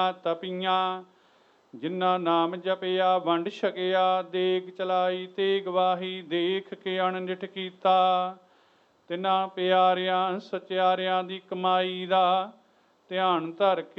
ਤਪੀਆਂ। ਜਿਨ੍ਹਾਂ ਨਾਮ ਜਪਿਆ ਵੰਡ ਛਕਿਆ, ਦੇਗ ਚਲਾਈ ਤੇ ਗਵਾਹੀ, ਦੇਖ ਕੇ ਅਣਡਿਠ ਕੀਤਾ। ਤਿਨਾਂ ਪਿਆਰਿਆਂ ਸਚਿਆਰਿਆਂ ਦੀ ਕਮਾਈ ਦਾ ਧਿਆਨ ਧਰ ਕੇ